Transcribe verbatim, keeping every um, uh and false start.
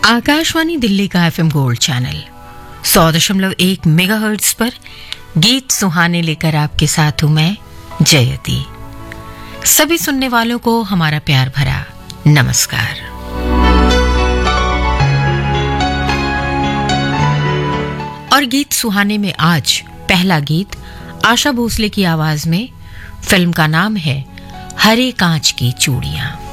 आकाशवाणी दिल्ली का FM gold channel सौ दशमलव एक मेगाहर्ट्ज पर गीत सुहाने लेकर आपके साथ हूं मैं जयती। सभी सुनने वालों को हमारा प्यार भरा नमस्कार। और गीत सुहाने में आज पहला गीत आशा भोसले की आवाज में। फिल्म का नाम है हरे कांच की चूड़ियां।